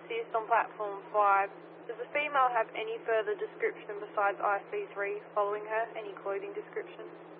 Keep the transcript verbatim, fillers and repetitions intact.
assist on platform five. Does the female have any further description besides I C three following her? Any clothing description?